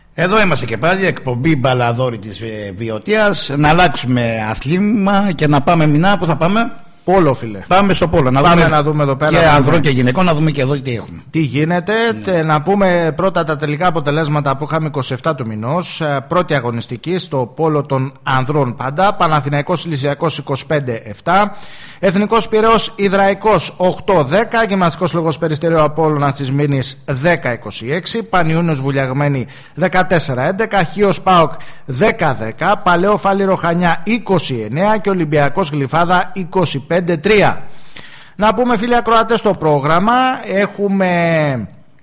Εδώ είμαστε και πάλι, εκπομπή Μπαλαδόρη της Βιωτίας. Να αλλάξουμε αθλήμα και να πάμε Μινά. Πού θα πάμε? Πόλο, φίλε. Πάμε στο πόλο. Να δούμε εδώ πέρα. Και ανδρών και γυναικών, να δούμε και εδώ τι έχουμε. Τι γίνεται. Ναι. Να πούμε πρώτα τα τελικά αποτελέσματα που είχαμε 27 του μηνός. Πρώτη αγωνιστική στο πόλο των ανδρών πάντα. Παναθηναϊκός Ηλυσιακός 25-7. Εθνικός Πειραιώς Ιδραϊκός 8-10. Γυμναστικός Λόγος Περιστερίου Απόλλωνας της Μήνης 10-26. Πανιούνιος Βουλιαγμένη 14-11. Χίος ΠΑΟΚ 10-10. Παλαιό Φάληρο Χανιά 29. Και Ολυμπιακός Γλυφάδα 25-3. Να πούμε, φίλοι ακροατές, το πρόγραμμα. Έχουμε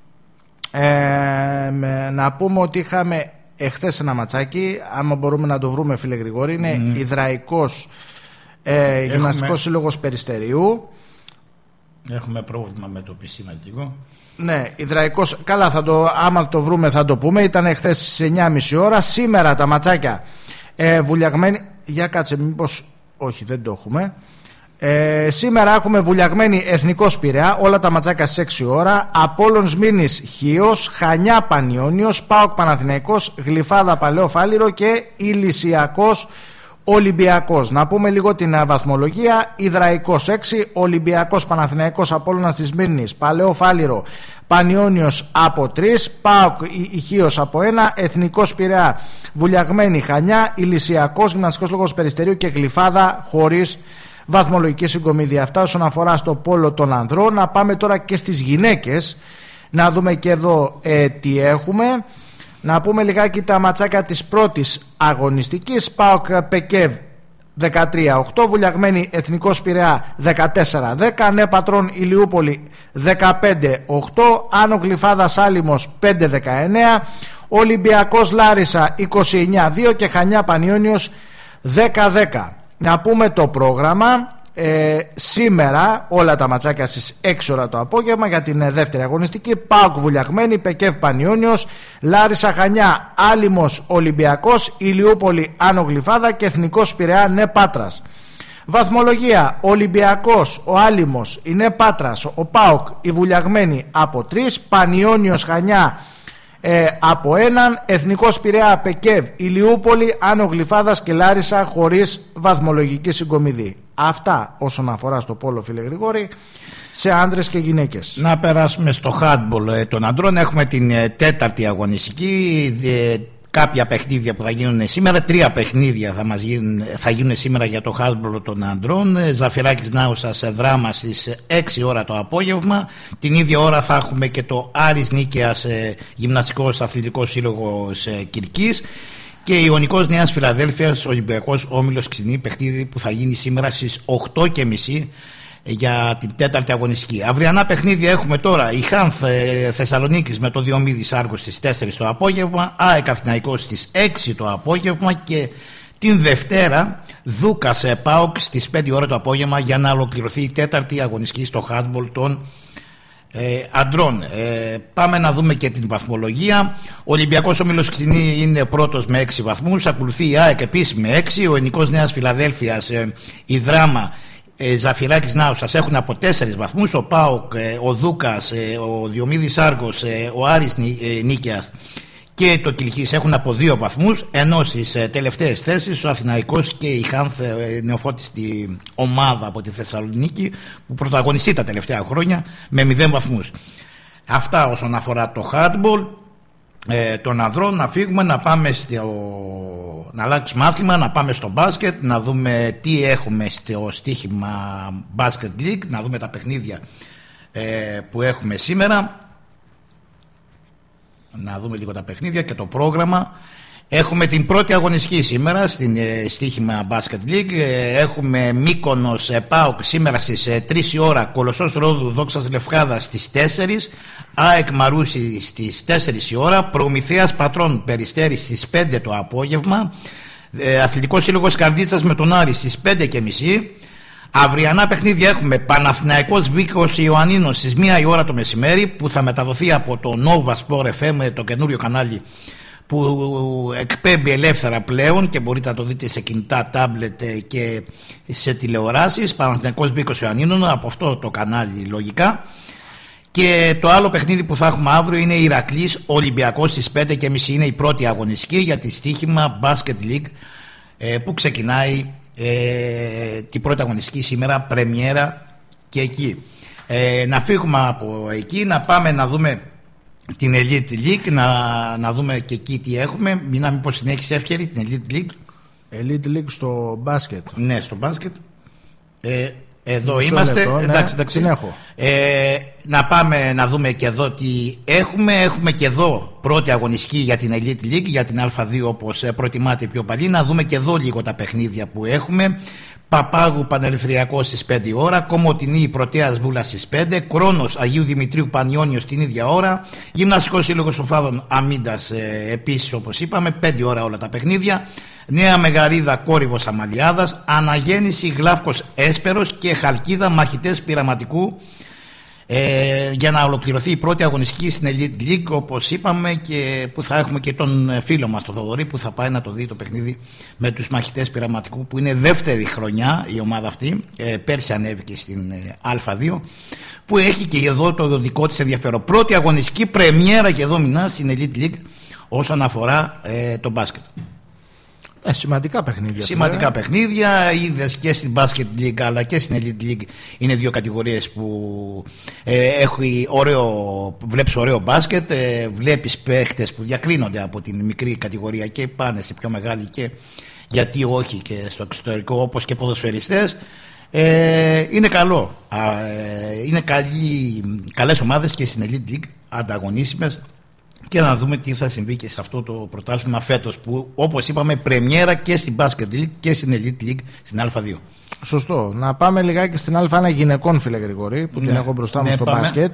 να πούμε ότι είχαμε εχθές ένα ματσάκι. Άμα μπορούμε να το βρούμε, φίλε Γρηγόρη. Είναι Ιδραϊκός Γυμναστικός Σύλλογος Περιστερίου. Έχουμε πρόβλημα με το PC μαλτικό. Ναι, Ιδραϊκός. Καλά, άμα το βρούμε θα το πούμε. Ήταν εχθές στις 9.30 ώρα. Σήμερα τα ματσάκια Βουλιαγμένη. Για κάτσε, μήπως. Όχι, δεν το έχουμε. Σήμερα έχουμε Βουλιαγμένη Εθνικός Πειραιά. Όλα τα ματσάκια στις 6 ώρα. Απόλλων Μήνης Χίος. Χανιά Πανιόνιος. ΠΑΟΚ Παναθηναϊκός. Γλυφάδα Παλαιό Φάληρο. Και Ηλυσιακός Ολυμπιακός. Να πούμε λίγο την βαθμολογία. Ιδραϊκός 6. Ολυμπιακός Παναθηναϊκός Απόλλωνας της Μήνης. Παλαιό Φάληρο Πανιόνιος από 3. ΠΑΟΚ Χίος από 1. Εθνικός Πειραιά Βουλιαγμένη Χανιά. Ηλυσιακός Γυμναστικός Λόγος Περιστερίου και Γλυφάδα χωρίς βαθμολογική συγκομιδία. Αυτά όσον αφορά στο πόλο των ανδρών. Να πάμε τώρα και στις γυναίκες. Να δούμε και εδώ τι έχουμε. Να πούμε λιγάκι τα ματσάκια της πρώτης αγωνιστικής. ΠΑΟΚ Πεκεύ 13-8. Βουλιαγμένη Εθνικός Πειραιά 14-10. Νέα Πατρών Ηλιούπολη 15-8. Άνω Γλυφάδας Άλυμος 5-19. Ολυμπιακός Λάρισα 29-2. Και Χανιά Πανιόνιος 10-10. Να πούμε το πρόγραμμα. Σήμερα όλα τα ματσάκια στις 6 ώρα το απόγευμα για την δεύτερη αγωνιστική. ΠΑΟΚ Βουλιαγμένη, Πεκεύ Πανιόνιος, Λάρισα Χανιά Άλυμος Ολυμπιακός, Ηλιούπολη Άνω Γλυφάδα και Εθνικός Πειραιά Νε Πάτρας. Βαθμολογία: Ολυμπιακός, ο Άλυμος, η Νε Πάτρας, ο ΠΑΟΚ, η Βουλιαγμένη από 3, Πανιόνιος Χανιά από 1, Εθνικός Πειραιά Πεκεύ Ηλιούπολη Άνω Γλυφάδας και Λάρισα χωρίς βαθμολογική συγκομιδή. Αυτά όσον αφορά στο πόλο, φίλε Γρηγόρη, σε άντρες και γυναίκες. Να περάσουμε στο handball των αντρών. Έχουμε την τέταρτη αγωνιστική. Κάποια παιχνίδια που θα γίνουν σήμερα. 3 παιχνίδια θα γίνουν σήμερα για το handball των αντρών. Ζαφυράκης Νάουσας Δράμα στις 6 ώρα το απόγευμα. Την ίδια ώρα θα έχουμε και το Άρης Νίκαιας Γυμναστικός Αθλητικός Σύλλογος Κυρκής. Και Ιωνικός Νέας Φιλαδέλφειας Ολυμπιακός Όμιλος Ξινή, παιχνίδι που θα γίνει σήμερα στις 8.30 για την τέταρτη αγωνιστική. Αυριανά παιχνίδια έχουμε τώρα η Χάνθ Θεσσαλονίκης με το Διομήδης Άργος στις 4 το απόγευμα, ΑΕΚ Αθηναϊκός στις 6 το απόγευμα και την Δευτέρα Δούκας ΠΑΟΚ στις 5 ώρα το απόγευμα για να ολοκληρωθεί η τέταρτη αγωνιστική στο handball των αντρών. Πάμε να δούμε και την βαθμολογία. Ο Ολυμπιακός Όμιλος Ξινή είναι πρώτος με 6 βαθμούς. Ακολουθεί η ΑΕΚ επίσης με 6. Ο Ιωνικός Νέας Φιλαδέλφειας, η Δράμα, Ζαφυράκης Νάουσας έχουν από 4 βαθμούς. Ο ΠΑΟΚ, ο Δούκας, ο Διομήδης Άργος, ο Άρης Νίκαιας και το Κιλκής έχουν από 2 βαθμούς, ενώ στις τελευταίες θέσεις ο Αθηναϊκός και η Χάνθ, νεοφώτιστη ομάδα από τη Θεσσαλονίκη που πρωταγωνιστεί τα τελευταία χρόνια, με 0 βαθμούς. Αυτά όσον αφορά το handball των ανδρών. Να φύγουμε, να πάμε να αλλάξουμε άθλημα, να πάμε στο μπάσκετ, να δούμε τι έχουμε στο στοίχημα Basket League, να δούμε τα παιχνίδια που έχουμε σήμερα. Να δούμε λίγο τα παιχνίδια και το πρόγραμμα. Έχουμε την πρώτη αγωνιστική σήμερα στην στοίχημα Basket League. Έχουμε Μύκονος ΠΑΟΚ σήμερα στις 3 η ώρα, Κολοσσός Ρόδου Δόξας Λευκάδας στις 4, ΑΕΚ Μαρούσι στις 4 η ώρα, Προμηθέας Πατρών Περιστέρης στις 5 το απόγευμα, Αθλητικός Σύλλογος Καρδίτσας με τον Άρη στις 5.30. Αυριανά παιχνίδια έχουμε Παναθηναϊκός Βίκος Ιωαννίνος στις 1 η ώρα το μεσημέρι, που θα μεταδοθεί από το Nova Sport FM, το καινούριο κανάλι που εκπέμπει ελεύθερα πλέον και μπορείτε να το δείτε σε κινητά, τάμπλετ και σε τηλεοράσεις. Παναθηναϊκός Βίκος Ιωαννίνων από αυτό το κανάλι λογικά. Και το άλλο παιχνίδι που θα έχουμε αύριο είναι Ηρακλής Ολυμπιακός στις 5:30. Είναι η πρώτη αγωνιστική για τη στοίχημα Basket League που ξεκινάει την πρώτη αγωνιστική σήμερα, πρεμιέρα και εκεί. Να φύγουμε από εκεί, να πάμε να δούμε την Elite League, να δούμε και εκεί τι έχουμε. Μήπως την έχεις εύκαιρη την Elite League? Elite League στο μπάσκετ. Ναι, στο μπάσκετ. Εδώ είμαστε. Λεπτό, εντάξει. Να πάμε να δούμε και εδώ τι έχουμε. Έχουμε και εδώ πρώτη αγωνιστική για την Elite League, για την Α2 όπως προτιμάτε πιο παλιή. Να δούμε και εδώ λίγο τα παιχνίδια που έχουμε. Παπάγου Πανερυθριακός στις 5 ώρα, Κομοτηνή Πρωτέας Βούλα στις 5, Κρόνος Αγίου Δημητρίου Πανιόνιος την ίδια ώρα, Γυμναστικός Σύλλογος Οφάδων Αμίντας επίσης όπως είπαμε, 5 ώρα όλα τα παιχνίδια, Νέα Μεγαρίδα Κόρυβος Αμαλιάδας, Αναγέννηση Γλάφκος Έσπερος και Χαλκίδα Μαχητές Πειραματικού, για να ολοκληρωθεί η πρώτη αγωνιστική στην Elite League όπως είπαμε, και που θα έχουμε και τον φίλο μας τον Θοδωρή που θα πάει να το δει το παιχνίδι με τους Μαχητές Πειραματικού, που είναι δεύτερη χρονιά η ομάδα αυτή, πέρσι ανέβηκε στην Α2, που έχει και εδώ το δικό της ενδιαφέρον. Πρώτη αγωνιστική πρεμιέρα και εδώ μηνά στην Elite League όσον αφορά το μπάσκετ. Σημαντικά παιχνίδια. Σημαντικά παιχνίδια. Είδες και στην Basket League αλλά και στην Elite League είναι δύο κατηγορίες που βλέπεις ωραίο μπάσκετ, βλέπεις παίχτες που διακρίνονται από την μικρή κατηγορία και πάνε σε πιο μεγάλη, και γιατί όχι και στο εξωτερικό, όπως και ποδοσφαιριστές. Είναι καλό. Είναι καλές ομάδες και στην Elite League, ανταγωνίσιμες. Και να δούμε τι θα συμβεί και σε αυτό το πρωτάθλημα φέτος, που όπως είπαμε πρεμιέρα και στην Basket League και στην Elite League στην Α2. Σωστό. Να πάμε λιγάκι στην Α1 γυναικών, φίλε Γρηγορή, που την έχω μπροστά μου στο μπάσκετ.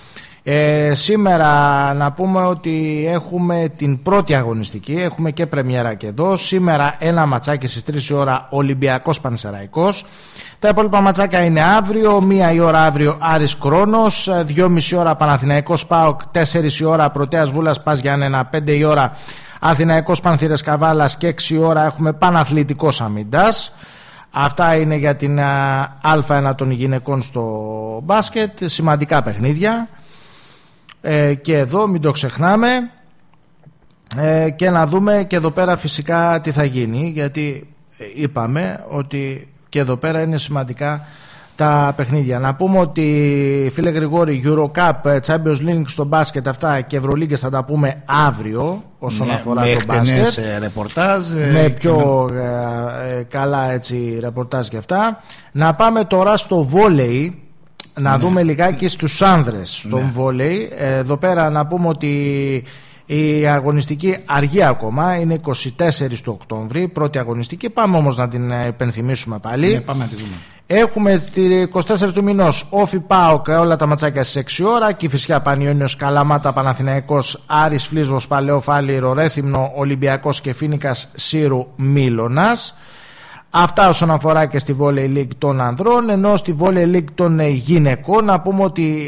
Σήμερα να πούμε ότι έχουμε την πρώτη αγωνιστική, έχουμε και πρεμιέρα και εδώ. Σήμερα ένα ματσάκι στις 3 η ώρα Ολυμπιακός Πανσεραϊκός. Τα υπόλοιπα ματσάκια είναι αύριο. 1 η ώρα αύριο Άρης Κρόνος, 2,5 ώρα Παναθηναϊκός ΠΑΟΚ, 4 η ώρα Πρωτέας Βούλας Πας Γιάννενα, 5 η ώρα Αθηναϊκός Πανθήρες Καβάλας και 6 η ώρα έχουμε Παναθλητικός Αμυντάς. Αυτά είναι για την Α1 των γυναικών στο μπάσκετ. Σημαντικά παιχνίδια. Και εδώ μην το ξεχνάμε, και να δούμε και εδώ πέρα φυσικά τι θα γίνει, γιατί είπαμε ότι και εδώ πέρα είναι σημαντικά τα παιχνίδια. Να πούμε ότι, φίλε Γρηγόρη, Eurocup, Champions League στο μπάσκετ αυτά και Ευρωλίγκες θα τα πούμε αύριο όσον αφορά το μπάσκετ, ρεπορτάζ, με πιο καλά έτσι ρεπορτάζ και αυτά. Να πάμε τώρα στο βόλεϊ. Να δούμε λιγάκι στους άνδρες στον βόλεϊ. Εδώ πέρα να πούμε ότι η αγωνιστική αργεί ακόμα, είναι 24 του Οκτώβρη, πρώτη αγωνιστική. Πάμε όμως να την υπενθυμίσουμε πάλι. Πάμε να τη δούμε. Έχουμε στις 24 του μηνός Όφι ΠΑΟΚ, όλα τα ματσάκια στις 6 ώρα, Κηφισιά Πανιόνιος, Καλαμάτα Παναθηναϊκός, Άρης Φλίσβος, Παλαιό Φάληρο, Ρέθυμνο, Ολυμπιακός και Φίνικας Σύρου Μήλωνας. Αυτά όσον αφορά και στη Volley League των ανδρών. Ενώ στη Volley League των γυναικών να πούμε ότι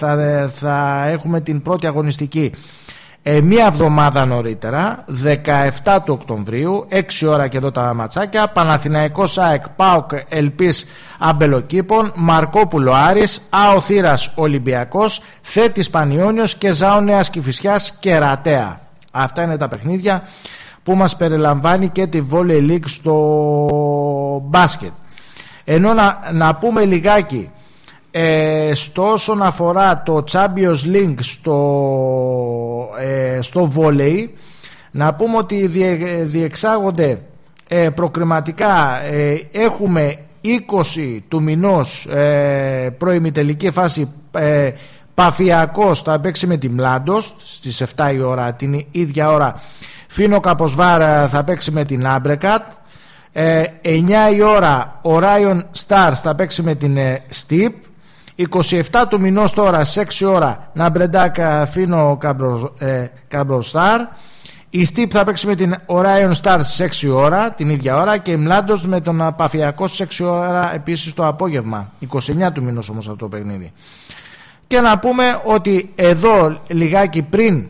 θα έχουμε την πρώτη αγωνιστική μία εβδομάδα νωρίτερα, 17 του Οκτωβρίου, 6 ώρα και εδώ τα ματσάκια. Παναθηναϊκός ΑΕΚ, ΠΑΟΚ Ελπίς Αμπελοκήπων, Μαρκόπουλο Άρης, ΑΟ Θήρας Ολυμπιακός, Θέτης Πανιόνιος και ΖΑΟ Νέας Κηφισιάς Κερατέα. Αυτά είναι τα παιχνίδια που μας περιλαμβάνει και τη Volley League στο μπάσκετ. Ενώ να πούμε λιγάκι στο όσον αφορά το Champions League στο volley, να πούμε ότι διεξάγονται προκριματικά, έχουμε 20 του μηνός προημιτελική φάση. Παφιακός θα παίξει με τη Μλάντος στις 7 η ώρα, την ίδια ώρα Φίνο Καποσβάρα θα παίξει με την Άμπρεκατ. 9 η ώρα ο Ράιον Στάρς θα παίξει με την Στιπ. 27 του μηνός τώρα σε 6 ώρα Ναμπρεντάκα Φίνο Καμπροστάρ. Η Στιπ θα παίξει με την Orion Stars στις 6 ώρα την ίδια ώρα, και η Μλάντος με τον Παφιακό στις 6 ώρα επίσης το απόγευμα. 29 του μηνός όμως αυτό το παιχνίδι. Και να πούμε ότι εδώ λιγάκι πριν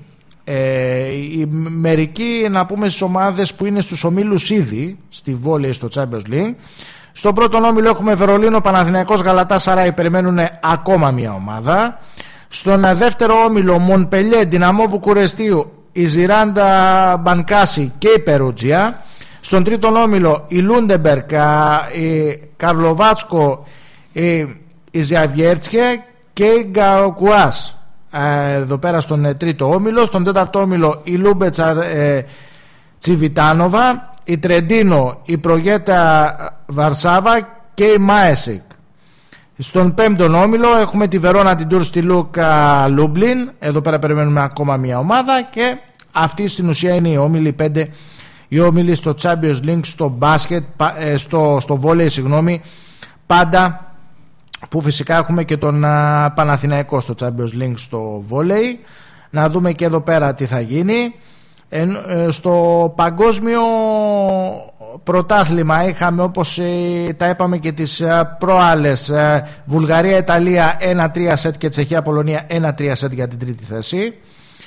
μερικοί, να πούμε στις ομάδες που είναι στους ομίλους ήδη στη βόλεϊ στο Champions League. Στον πρώτο όμιλο έχουμε Βερολίνο, Παναθηναϊκός, Γαλατάσαράι, περιμένουν ακόμα μια ομάδα. Στον δεύτερο όμιλο Μονπελιέ, Δυναμό Βουκουρεστίου, η Ζιράντα Μπανκάση και η Περούτζια. Στον τρίτο όμιλο η Λούντεμπερκ, η Καρλοβάτσκο, η Ζιαβιέρτσχε και η Γκαοκουάς. Εδώ πέρα στον τρίτο όμιλο. Στον τέταρτο όμιλο η Λούμπετσα Τσιβιτάνοβα, η Τρεντίνο, η Προγέτα Βαρσάβα και η Μάεσικ. Στον πέμπτον όμιλο έχουμε τη Βερόνα, την Τουρ, στη Λούκα, Λούμπλιν. Εδώ πέρα περιμένουμε ακόμα μια ομάδα και αυτή στην ουσία είναι η όμιλη 5, οι όμιλοι στο Champions League, στο μπάσκετ, στο βόλεϊ, πάντα, που φυσικά έχουμε και τον Παναθηναϊκό στο Champions League στο βόλεϊ. Να δούμε και εδώ πέρα τι θα γίνει. Στο παγκόσμιο πρωτάθλημα είχαμε, όπως τα είπαμε και τις προάλλες, Βουλγαρία-Ιταλία 1-3 σετ και Τσεχία-Πολωνία 1-3 σετ για την τρίτη θέση.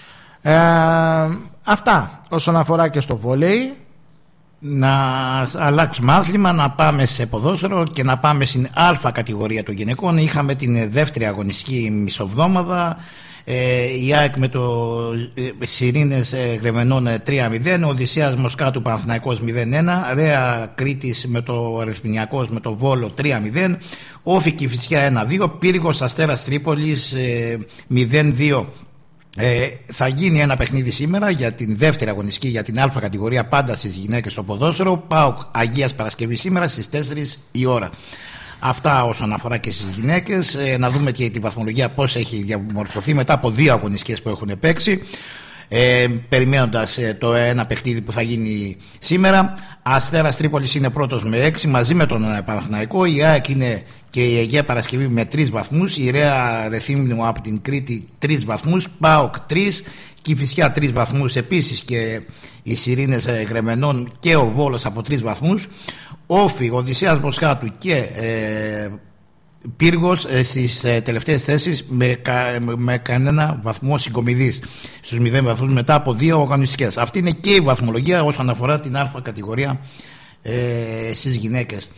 Αυτά όσον αφορά και στο βόλεϊ. Να αλλάξουμε άθλημα, να πάμε σε ποδόσφαιρο και να πάμε στην Α κατηγορία των γυναικών. Είχαμε την δεύτερη αγωνιστική μισοβδόμαδα. Η ΑΕΚ με το Σιρήνες Γρεμενών 3-0, Οδυσσέας Μοσκάτου Παναθηναϊκός 0-1, Ρέα Κρήτης με το Αριθμηνιακός με το Βόλο 3-0, Όφη Κηφισιά 1-2, Πύργος Αστέρας Τρίπολης 0-2. Θα γίνει ένα παιχνίδι σήμερα για την δεύτερη αγωνιστική για την Α κατηγορία, πάντα στις γυναίκες στο ποδόσφαιρο. ΠΑΟΚ Αγίας Παρασκευής σήμερα στις 4 η ώρα. Αυτά όσον αφορά και στις γυναίκες. Να δούμε και τη βαθμολογία πώς έχει διαμορφωθεί μετά από 2 αγωνιστικές που έχουν παίξει, περιμένοντας το ένα παιχνίδι που θα γίνει σήμερα. Αστέρας Τρίπολης είναι πρώτος με 6 μαζί με τον Παναθηναϊκό. Η ΑΕΚ είναι και η Αγία Παρασκευή με 3 βαθμούς, η Ρέα Ρεθύμνου από την Κρήτη 3 βαθμούς, ΠΑΟΚ 3, Κηφισιά 3 βαθμούς επίσης και οι Σιρήνες Γρεμενών και ο Βόλος από 3 βαθμούς. Όφη, Οδυσσέας Μοσχάτου και Πύργος στις τελευταίες θέσεις με κανένα βαθμό συγκομιδής, στους 0 βαθμούς μετά από 2 αγωνιστικές. Αυτή είναι και η βαθμολογία όσον αφορά την Α κατηγορία στις γυναίκες.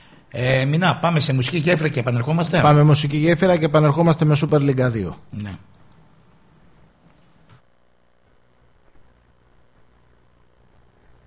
Μινά, πάμε σε μουσική γέφυρα και επανερχόμαστε. Πάμε μουσική γέφυρα και επανερχόμαστε με Super League 2. Ναι.